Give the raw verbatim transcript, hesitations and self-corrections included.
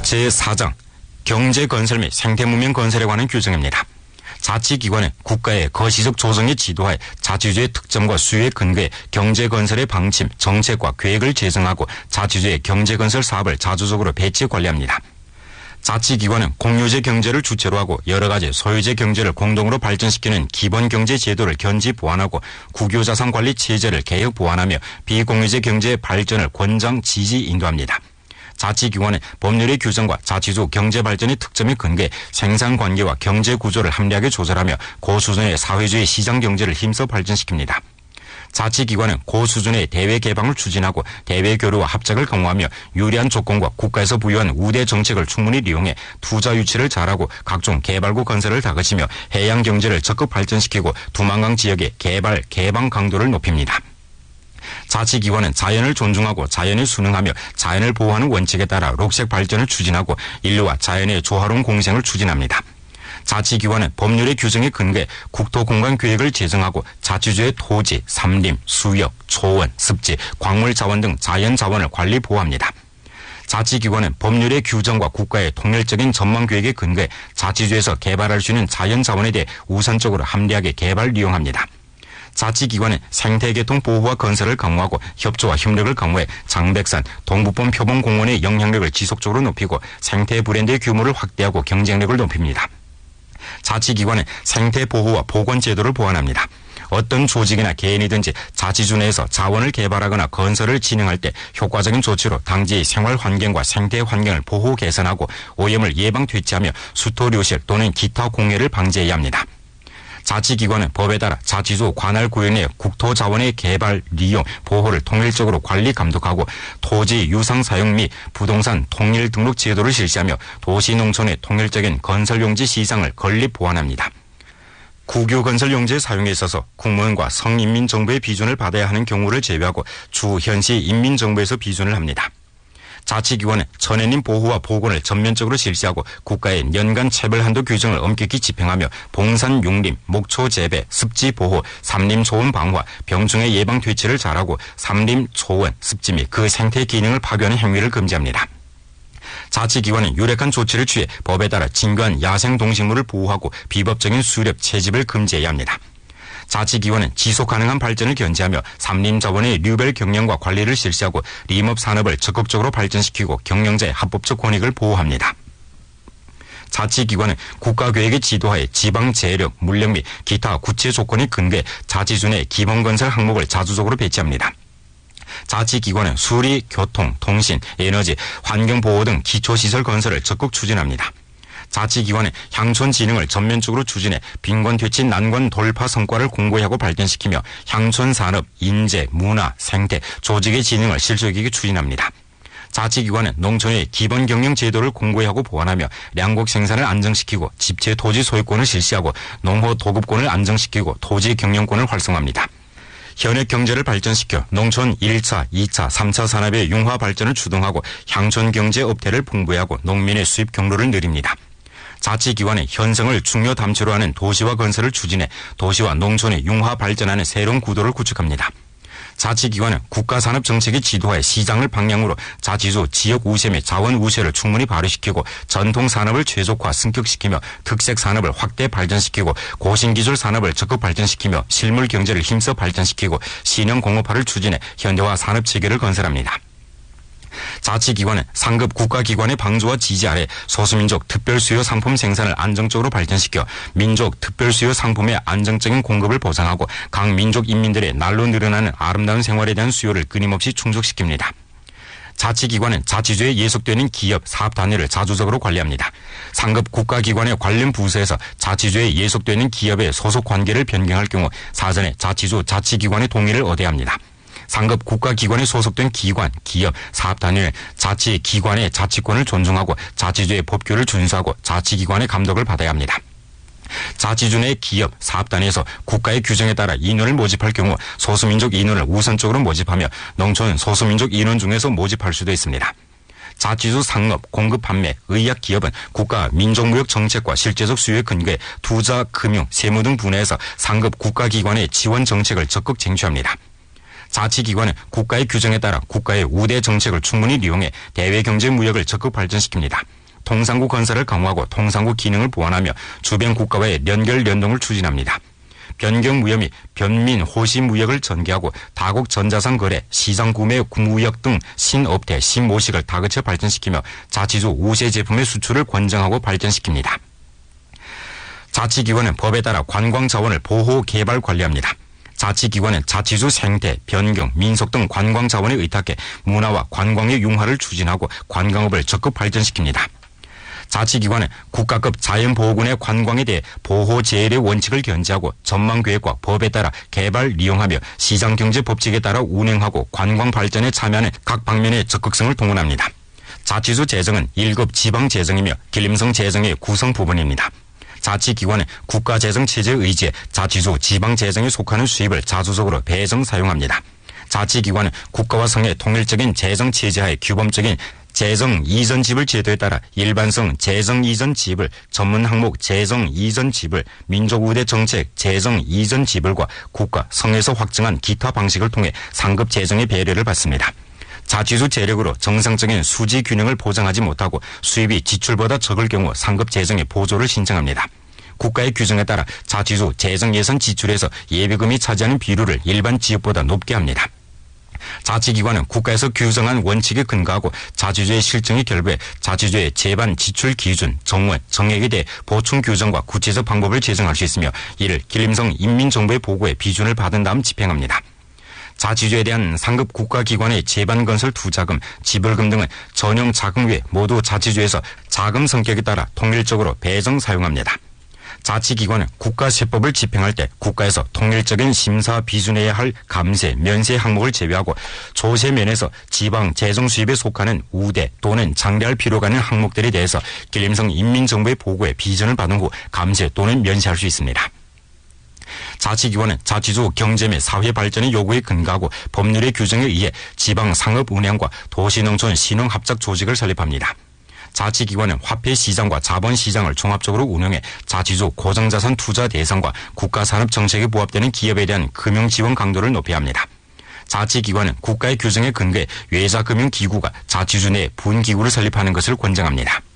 제사 장 경제건설 및 생태문명 건설에 관한 규정입니다. 자치기관은 국가의 거시적 조정의 지도하에 자치주의 특점과 수요에 근거해 경제건설의 방침, 정책과 계획을 제정하고 자치주의 경제건설 사업을 자주적으로 배치 관리합니다. 자치기관은 공유제 경제를 주체로 하고 여러 가지 소유제 경제를 공동으로 발전시키는 기본경제 제도를 견지 보완하고 국유자산관리 체제를 개혁 보완하며 비공유제 경제의 발전을 권장, 지지, 인도합니다. 자치기관은 법률의 규정과 자치주 경제발전의 특점에 근거해 생산관계와 경제구조를 합리하게 조절하며 고수준의 사회주의 시장경제를 힘써 발전시킵니다. 자치기관은 고수준의 대외 개방을 추진하고 대외 교류와 합작을 강화하며 유리한 조건과 국가에서 부여한 우대 정책을 충분히 이용해 투자 유치를 잘하고 각종 개발구 건설을 다그치며 해양 경제를 적극 발전시키고 두만강 지역의 개발, 개방 강도를 높입니다. 자치기관은 자연을 존중하고 자연에 순응하며 자연을 보호하는 원칙에 따라 녹색 발전을 추진하고 인류와 자연의 조화로운 공생을 추진합니다. 자치기관은 법률의 규정에 근거해 국토공간계획을 제정하고 자치주의 토지, 산림, 수역, 초원, 습지, 광물자원 등 자연자원을 관리 보호합니다. 자치기관은 법률의 규정과 국가의 통일적인 전망계획에 근거해 자치주에서 개발할 수 있는 자연자원에 대해 우선적으로 합리하게 개발 이용합니다. 자치기관은 생태계통 보호와 건설을 강화하고 협조와 협력을 강화해 장백산, 동북본 표본공원의 영향력을 지속적으로 높이고 생태 브랜드의 규모를 확대하고 경쟁력을 높입니다. 자치기관은 생태보호와 보건제도를 보완합니다. 어떤 조직이나 개인이든지 자치주 내에서 자원을 개발하거나 건설을 진행할 때 효과적인 조치로 당지의 생활환경과 생태환경을 보호 개선하고 오염을 예방 퇴치하며 수토류실 또는 기타 공해를 방지해야 합니다. 자치기관은 법에 따라 자치주 관할 구역 내 국토자원의 개발,利用, 보호를 통일적으로 관리 감독하고 토지 유상 사용 및 부동산 통일 등록 제도를 실시하며 도시농촌의 통일적인 건설용지 시장을 건립 보완합니다. 국유건설용지의 사용에 있어서 국무원과 성인민정부의 비준을 받아야 하는 경우를 제외하고 주, 현시 인민정부에서 비준을 합니다. 자치기관은 전해님 보호와 복원을 전면적으로 실시하고 국가의 연간 체벌 한도 규정을 엄격히 집행하며 봉산 융림, 목초 재배, 습지 보호, 삼림 초원 방화, 병충해 예방 퇴치를 잘하고 삼림 초원, 습지 및 그 생태 기능을 파괴하는 행위를 금지합니다. 자치기관은 유력한 조치를 취해 법에 따라 진귀한 야생 동식물을 보호하고 비법적인 수렵, 채집을 금지해야 합니다. 자치기관은 지속가능한 발전을 견지하며 삼림자원의 류별 경영과 관리를 실시하고 림업 산업을 적극적으로 발전시키고 경영자의 합법적 권익을 보호합니다. 자치기관은 국가계획의 지도하에 지방 재력, 물력 및 기타 구체 조건에 근거해 자치주 내 기본건설 항목을 자주적으로 배치합니다. 자치기관은 수리, 교통, 통신, 에너지, 환경보호 등 기초시설 건설을 적극 추진합니다. 자치기관은 향촌진흥을 전면적으로 추진해 빈곤퇴치 난관 돌파 성과를 공고히 하고 발전시키며 향촌산업, 인재, 문화, 생태, 조직의 진흥을 실질적이게 추진합니다. 자치기관은 농촌의 기본경영 제도를 공고히 하고 보완하며 량곡 생산을 안정시키고 집체 토지 소유권을 실시하고 농호 도급권을 안정시키고 토지 경영권을 활성화합니다. 현역 경제를 발전시켜 농촌 일 차, 이 차, 삼 차 산업의 융화 발전을 추동하고 향촌 경제 업태를 풍부하고 농민의 수입 경로를 늘립니다. 자치기관의 현성을 중요 담치로 하는 도시화 건설을 추진해 도시와 농촌의 융화 발전하는 새로운 구도를 구축합니다. 자치기관은 국가산업정책의 지도하에 시장을 방향으로 자치주 지역 우세 및 자원 우세를 충분히 발휘시키고 전통산업을 최적화 승격시키며 특색산업을 확대 발전시키고 고신기술 산업을 적극 발전시키며 실물경제를 힘써 발전시키고 신형공업화를 추진해 현대화 산업체계를 건설합니다. 자치기관은 상급 국가기관의 방조와 지지 아래 소수민족 특별수요 상품 생산을 안정적으로 발전시켜 민족 특별수요 상품의 안정적인 공급을 보장하고 각 민족 인민들의 날로 늘어나는 아름다운 생활에 대한 수요를 끊임없이 충족시킵니다. 자치기관은 자치주에 예속되는 기업, 사업단위를 자주적으로 관리합니다. 상급 국가기관의 관련 부서에서 자치주에 예속되는 기업의 소속 관계를 변경할 경우 사전에 자치주 자치기관의 동의를 얻어야 합니다. 상급 국가기관에 소속된 기관, 기업, 사업단위는 자치기관의 자치권을 존중하고 자치주의 법규를 준수하고 자치기관의 감독을 받아야 합니다. 자치주 내 기업, 사업단위에서 국가의 규정에 따라 인원을 모집할 경우 소수민족 인원을 우선적으로 모집하며 농촌 소수민족 인원 중에서 모집할 수도 있습니다. 자치주 상업, 공급 판매, 의약 기업은 국가 민족무역 정책과 실제적 수요에 근거해 투자, 금융, 세무 등 분야에서 상급 국가기관의 지원 정책을 적극 쟁취합니다. 자치기관은 국가의 규정에 따라 국가의 우대 정책을 충분히 이용해 대외경제 무역을 적극 발전시킵니다. 통상국 건설을 강화하고 통상국 기능을 보완하며 주변 국가와의 연결 연동을 추진합니다. 변경무역 및 변민 호시 무역을 전개하고 다국 전자상 거래, 시장 구매 무역 등 신업태, 신모식을 다그쳐 발전시키며 자치주 우세 제품의 수출을 권장하고 발전시킵니다. 자치기관은 법에 따라 관광 자원을 보호, 개발, 관리합니다. 자치기관은 자치주 생태, 변경, 민속 등 관광 자원에 의탁해 문화와 관광의 융화를 추진하고 관광업을 적극 발전시킵니다. 자치기관은 국가급 자연보호군의 관광에 대해 보호 제일의 원칙을 견지하고 전망계획과 법에 따라 개발, 이용하며 시장경제 법칙에 따라 운행하고 관광 발전에 참여하는 각 방면의 적극성을 동원합니다. 자치주 재정은 일 급 지방재정이며 길림성 재정의 구성 부분입니다. 자치기관은 국가재정체제에 의지해 자치주 지방재정에 속하는 수입을 자주적으로 배정 사용합니다. 자치기관은 국가와 성의 통일적인 재정체제하에 규범적인 재정 이전 지불 제도에 따라 일반성 재정 이전 지불, 전문 항목 재정 이전 지불, 민족 우대 정책 재정 이전 지불과 국가 성에서 확정한 기타 방식을 통해 상급 재정의 배려를 받습니다. 자치주 재력으로 정상적인 수지 균형을 보장하지 못하고 수입이 지출보다 적을 경우 상급 재정의 보조를 신청합니다. 국가의 규정에 따라 자치주 재정 예산 지출에서 예비금이 차지하는 비율을 일반 지역보다 높게 합니다. 자치기관은 국가에서 규정한 원칙에 근거하고 자치주의 실정에 결부해 자치주의 재반 지출 기준, 정원, 정액에 대해 보충 규정과 구체적 방법을 제정할 수 있으며 이를 길림성 인민정부의 보고에 비준을 받은 다음 집행합니다. 자치주에 대한 상급 국가기관의 재반건설 투자금, 지불금 등은 전용 자금 외 모두 자치주에서 자금 성격에 따라 통일적으로 배정 사용합니다. 자치기관은 국가세법을 집행할 때 국가에서 통일적인 심사 비준해야 할 감세, 면세 항목을 제외하고 조세면에서 지방 재정 수입에 속하는 우대 또는 장려할 필요가 있는 항목들에 대해서 길림성 인민정부의 보고에 비준을 받은 후 감세 또는 면세할 수 있습니다. 자치기관은 자치주 경제 및 사회 발전의 요구에 근거하고 법률의 규정에 의해 지방 상업 운영과 도시농촌 신흥합작 조직을 설립합니다. 자치기관은 화폐시장과 자본시장을 종합적으로 운영해 자치주 고정자산 투자 대상과 국가산업정책에 부합되는 기업에 대한 금융지원 강도를 높여야 합니다. 자치기관은 국가의 규정에 근거해 외자금융기구가 자치주 내 분기구를 설립하는 것을 권장합니다.